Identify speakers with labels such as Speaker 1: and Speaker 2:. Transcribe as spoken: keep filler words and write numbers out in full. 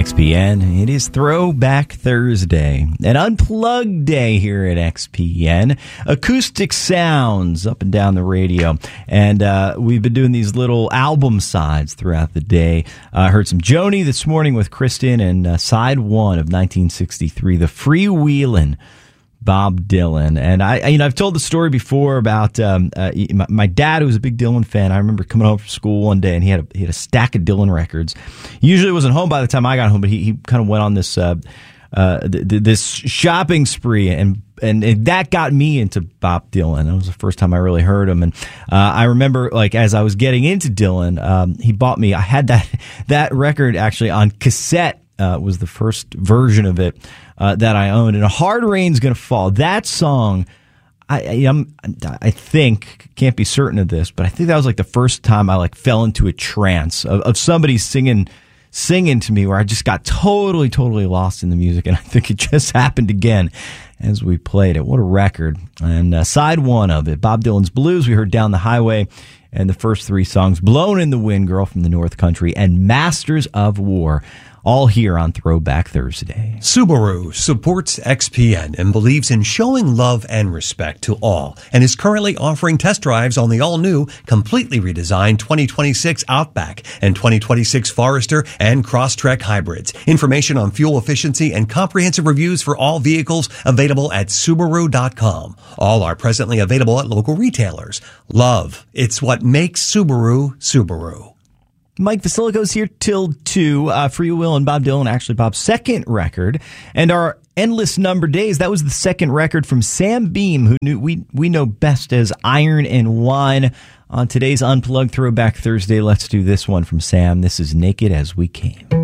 Speaker 1: X P N. It is Throwback Thursday, an unplugged day here at X P N. Acoustic sounds up and down the radio, and uh, we've been doing these little album sides throughout the day. I uh, heard some Joni this morning with Kristen, and uh, side one of nineteen sixty-three, the Freewheelin' Bob Dylan. And I, you know, I've told the story before about um, uh, my, my dad, who was a big Dylan fan. I remember coming home from school one day, and he had a, he had a stack of Dylan records. He usually wasn't home by the time I got home, but he, he kind of went on this uh, uh, th- th- this shopping spree, and, and and that got me into Bob Dylan. That was the first time I really heard him. And uh, I remember, like, as I was getting into Dylan, um, he bought me. I had that that record actually on cassette. Uh, was the first version of it uh, that I owned. And A Hard Rain's Gonna Fall. That song, I, I, I'm, I think, can't be certain of this, but I think that was like the first time I like fell into a trance of, of somebody singing singing to me, where I just got totally, totally lost in the music. And I think it just happened again as we played it. What a record. And uh, side one of it, Bob Dylan's Blues, we heard Down the Highway, and the first three songs, Blown in the Wind, Girl from the North Country, and Masters of War. All here on Throwback Thursday.
Speaker 2: Subaru supports X P N and believes in showing love and respect to all, and is currently offering test drives on the all-new, completely redesigned twenty twenty-six Outback and twenty twenty-six Forester and Crosstrek hybrids. Information on fuel efficiency and comprehensive reviews for all vehicles available at Subaru dot com. All are presently available at local retailers. Love, it's what makes Subaru, Subaru.
Speaker 1: Mike Vasilico's here till two. Uh, Free Will and Bob Dylan, actually Bob's second record. And our Endless Number Days, that was the second record from Sam Beam, who knew, we, we know best as Iron and Wine. On today's Unplugged Throwback Thursday, let's do this one from Sam. This is Naked as We Came.